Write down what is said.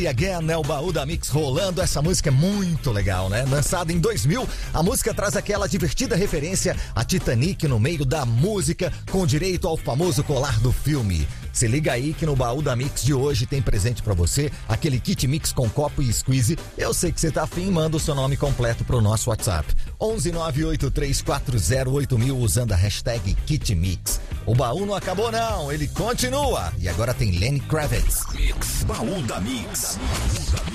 E Again, né? O baú da Mix rolando. Essa música é muito legal, né? Lançada em 2000, a música traz aquela divertida referência a Titanic no meio da música, com direito ao famoso colar do filme. Se liga aí que no baú da Mix de hoje tem presente pra você, aquele kit Mix com copo e squeeze. Eu sei que você tá afim, manda o seu nome completo pro nosso WhatsApp. 11983408000 usando a hashtag KitMix. O baú não acabou não, ele continua. E agora tem Lenny Kravitz. Mix, baú da Mix.